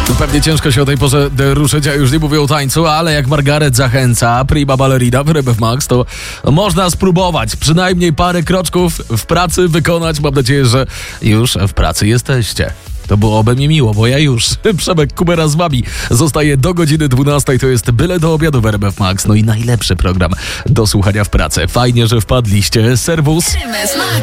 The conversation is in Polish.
Pewnie ciężko się o tej porze ruszyć, a już nie mówię o tańcu, ale jak Margaret zachęca Prima Ballerina w RMF Max, to można spróbować przynajmniej parę kroczków w pracy wykonać. Mam nadzieję, że już w pracy jesteście. To byłoby mi miło, bo ja już, Przemek Kubera z wami, zostaje do godziny 12. To jest byle do obiadu w RMF Max. No i najlepszy program do słuchania w pracy. Fajnie, że wpadliście. Serwus.